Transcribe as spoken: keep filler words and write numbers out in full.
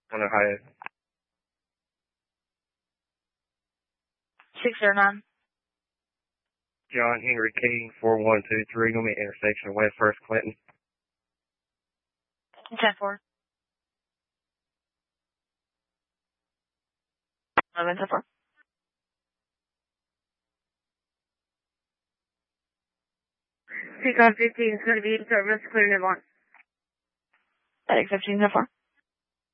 On Ohio. six zero nine. John Henry King, four one two three, going to be intersection of West First Clinton. ten four. eleven ten four. Peacock fifteen is going to be in service, clear in advance. Attic fifteen ten four.